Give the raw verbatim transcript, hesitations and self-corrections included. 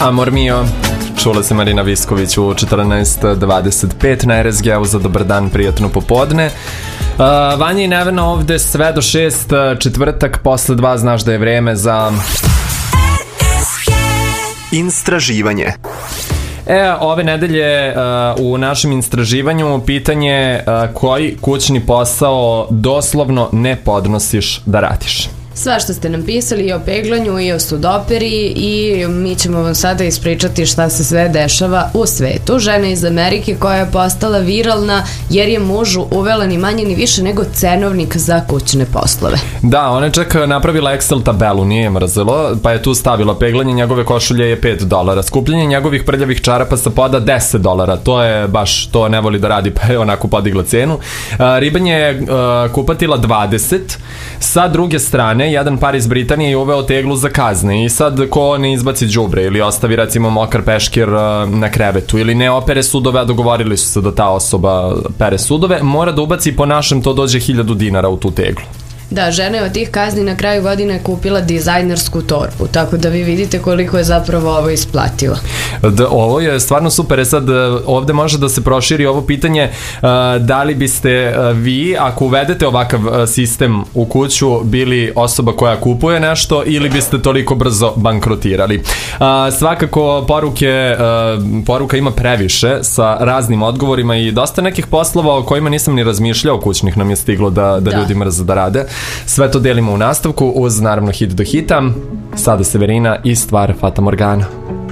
Amor mio, čula se Marina Visković u četrnaest dvadeset pet na R S G-u za dobar dan, prijatno popodne. Uh, Vanja i Nevena ovde sve do šest, četvrtak posle dva, znaš da je vreme za istraživanje. E, ove nedelje uh, u našem istraživanju pitanje uh, koji kućni posao doslovno ne podnosiš da radiš. Sva što ste nam pisali i o peglanju i o sudoperi i mi ćemo vam sada ispričati šta se sve dešava u svetu. Žena iz Amerike koja je postala viralna jer je mužu uvela ni manje ni više nego cenovnik za kućne poslove. Da, ona je čak napravila Excel tabelu, nije je mrzelo, pa je tu stavila peglanje njegove košulje je pet dolara, skupljanje njegovih prljavih čarapa sa poda deset dolara, to je baš, to ne voli da radi pa je onako podigla cenu. Ribanje je kupatila dvadeset, sa druge strane jedan par iz Britanije je uveo teglu za kazne i sad ko ne izbaci đubre ili ostavi recimo mokar peškir na krevetu ili ne opere sudove, a dogovorili su se da ta osoba pere sudove, mora da ubaci po našem to dođe hiljadu dinara u tu teglu. Da, žena je od tih kazni na kraju godine kupila dizajnersku torbu, tako da vi vidite koliko je zapravo ovo isplatilo. Da, ovo je stvarno super, sad ovde može da se proširi ovo pitanje, da li biste vi, ako uvedete ovakav sistem u kuću, bili osoba koja kupuje nešto ili biste toliko brzo bankrotirali. Svakako poruke, poruka ima previše sa raznim odgovorima i dosta nekih poslova o kojima nisam ni razmišljao kućnih nam je stiglo da, da, da. ljudi mrze da rade. Sve to delimo u nastavku uz naravno hit do hita. Sada Severina i stvar Fata Morgana.